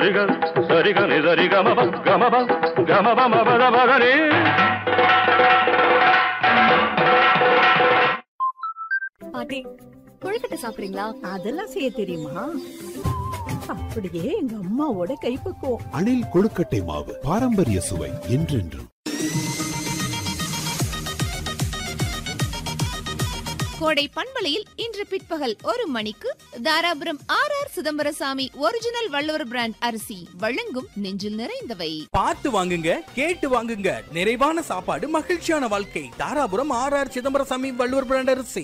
சரிக சரிக நி சரி கமப கமப கமப மபத பதனி. பாட்டி, கொழுக்கட்டை சாப்பிடுறீங்களா? அதெல்லாம் செய்ய தெரியுமா? அப்படியே எங்க அம்மாவோட கைப்பக்குவம். அணில் கொழுக்கட்டை மாவு பாரம்பரிய சுவை என்றென்றும். கோடை பண்பலையில் இன்று பிற்பகல் 1 மணிக்கு Dharapuram R Chidambarasamy original Valluvar brand அரிசி வழங்கும் நெஞ்சில் நிறைந்தவை. பார்த்து வாங்குங்க, கேட்டு வாங்குங்க. நிறைவான சாப்பாடு, மகிழ்ச்சியான வாழ்க்கை. தாராபுரம் ஆர் சிதம்பரசாமி வள்ளுவர் பிராண்ட் அரிசி.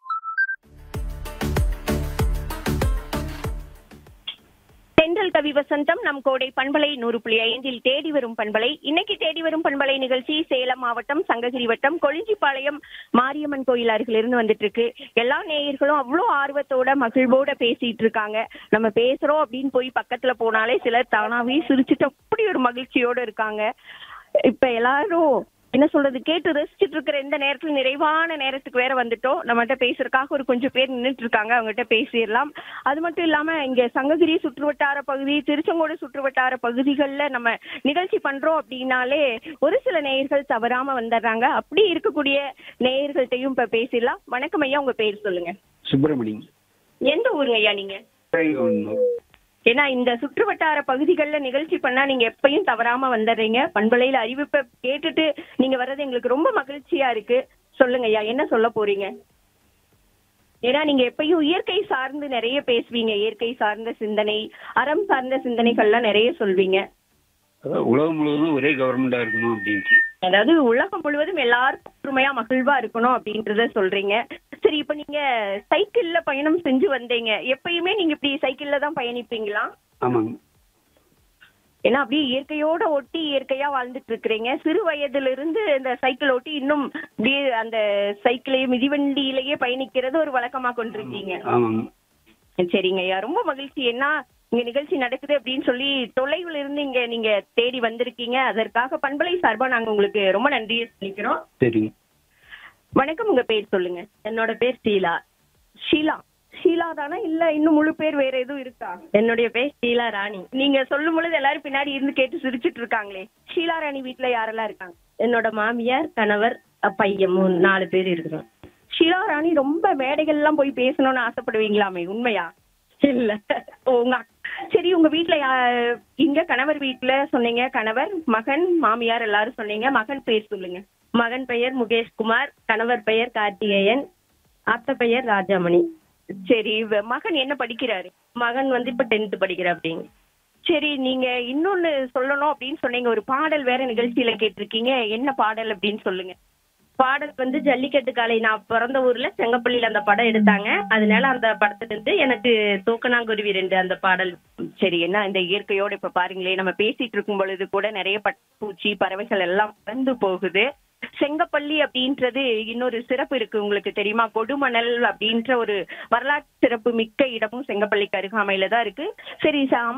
தென்றல் கவி வசந்தம் நம் கோடை பண்பலை 100.5 தேடி வரும் பண்பலை. இன்னைக்கு தேடி வரும் பண்பலை நிகழ்ச்சி சேலம் மாவட்டம் சங்ககிரி வட்டம் கொளிஞ்சிப்பாளையம் மாரியம்மன் கோயில் அருகிலிருந்து வந்துட்டு இருக்கு. எல்லா நேயர்களும் அவ்வளோ ஆர்வத்தோட மகிழ்வோட பேசிட்டு இருக்காங்க. நம்ம பேசுறோம் அப்படின்னு போய் பக்கத்துல போனாலே சிலர் தானாவே சிரிச்சுட்டு அப்படி ஒரு மகிழ்ச்சியோட இருக்காங்க. இப்ப எல்லாரும் என்ன சொல்றது, கேட்டு ரசிச்சுட்டு இருக்கிற இந்த நேரத்துல நிறைவான நேரத்துக்கு வேற வந்துட்டோம். நம்மகிட்ட பேசுறதுக்காக ஒரு கொஞ்சம் பேர் நின்றுட்டு இருக்காங்க, அவங்ககிட்ட பேசிடலாம். அது மட்டும் இல்லாம இங்க சங்ககிரி சுற்றுவட்டார பகுதி, திருச்செங்கோடு சுற்றுவட்டார பகுதிகளில் நம்ம நிகழ்ச்சி பண்றோம் அப்படின்னாலே ஒரு சில நேயர்கள் தவறாம வந்துடுறாங்க. அப்படி இருக்கக்கூடிய நேயர்கள்ட்டையும் இப்ப பேசிடலாம். வணக்கம் ஐயா, உங்க பேர் சொல்லுங்க. சுப்பிரமணி. எந்த ஊருங்க ஐயா நீங்க? ஏன்னா இந்த சுற்றுவட்டார பகுதிகளில் நிகழ்ச்சி பண்ணா நீங்க எப்பயும் தவறாம வந்துடுறீங்க. பண்பலையில அறிவிப்பை கேட்டுட்டு நீங்க வர்றது எங்களுக்கு ரொம்ப மகிழ்ச்சியா இருக்கு. சொல்லுங்க ஐயா, என்ன சொல்ல போறீங்க? ஏன்னா நீங்க எப்பயும் இயற்கை சார்ந்து நிறைய பேசுவீங்க. இயற்கை சார்ந்த சிந்தனை, அறம் சார்ந்த சிந்தனைகள்லாம் நிறைய சொல்வீங்க. உலகம் முழுவதும் ஒரே கவர்மெண்டா இருக்கணும் அப்படின்ட்டு, அதாவது உலகம் முழுவதும் எல்லாரும் ஒற்றுமையா மகிழ்வா இருக்கணும் அப்படின்றத சொல்றீங்க. சரி, இப்ப நீங்க சைக்கிள்ல பயணம் செஞ்சு வந்தீங்க. எப்பயுமே நீங்க இப்படி சைக்கிள்ல தான் பயணிப்பீங்களா? ஆமாங்க. ஏன்னா அப்படியே இயற்கையோட ஒட்டி இயற்கையா வாழ்ந்துட்டு இருக்கிறீங்க. சிறு வயதுல இருந்து இந்த சைக்கிள் ஓட்டி இன்னும் அப்படியே அந்த சைக்கிளையே மிதிவண்டியிலேயே பயணிக்கிறது ஒரு வழக்கமா கொண்டிருக்கீங்க. ஆமாங்க. சரிங்க ஐயா, ரொம்ப மகிழ்ச்சி. ஏன்னா இங்க நிகழ்ச்சி நடக்குது அப்படின்னு சொல்லி தொலைவில் இருந்து இங்க நீங்க தேடி வந்திருக்கீங்க. அதற்காக பண்பலை சார்பா நாங்க உங்களுக்கு ரொம்ப நன்றியை சொல்லிக்கிறோம். சரிங்க. வணக்கம், உங்க பேர் சொல்லுங்க. என்னோட பேர் ஷீலா. ஷீலா. ஷீலா தானா, இல்ல இன்னும் முழு பேர் வேற எதுவும் இருக்கா? என்னுடைய பேர் ஷீலா ராணி. நீங்க சொல்லும் பொழுது எல்லாரும் பின்னாடி இருந்து கேட்டு சிரிச்சிட்டு இருக்காங்களே. ஷீலா ராணி வீட்டுல யாரெல்லாம் இருக்காங்க? என்னோட மாமியார், கணவர், பையன், 4 பேர் இருக்கிறோம். ஷீலா ராணி ரொம்ப மேடைகள்லாம் போய் பேசணும்னு ஆசைப்படுவீங்களாமே, உண்மையா? இல்ல. உங்க சரி, உங்க வீட்டுல இங்க கணவர் வீட்டுல சொன்னீங்க, கணவர், மகன், மாமியார் எல்லாரும் சொன்னீங்க. மகன் பேர் சொல்லுங்க. மகன் பெயர் முகேஷ்குமார், கணவர் பெயர் கார்த்திகேயன், அத்தை பெயர் ராஜாமணி. சரி, மகன் என்ன படிக்கிறாரு? மகன் இப்ப 10th படிக்கிற அப்படிங்க. சரி, நீங்க இன்னொன்னு சொல்லணும் அப்படின்னு சொன்னீங்க. ஒரு பாடல் வேற நிகழ்ச்சியில கேட்டிருக்கீங்க. என்ன பாடல் அப்படின்னு சொல்லுங்க. பாடல் ஜல்லிக்கட்டு காலை. நான் பிறந்த ஊர்ல செங்கப்பள்ளியில அந்த படம் எடுத்தாங்க. அதனால அந்த படத்துல இருந்து எனக்கு தூக்கணாங்குருவி 2 அந்த பாடல். சரி, என்ன இந்த இயற்கையோட இப்ப பாருங்களேன், நம்ம பேசிட்டு இருக்கும் பொழுது கூட நிறைய பட்டாம்பூச்சி, பறவைகள் எல்லாம் பறந்து போகுது. செங்கப்பள்ளி அப்படின்றது இன்னொரு சிறப்பு இருக்கு, உங்களுக்கு தெரியுமா? கொடுமணல் அப்படின்ற ஒரு வரலாற்று சிறப்பு மிக்க இடமும் செங்கப்பள்ளிக்கு அருகாமையில தான் இருக்கு. சரி,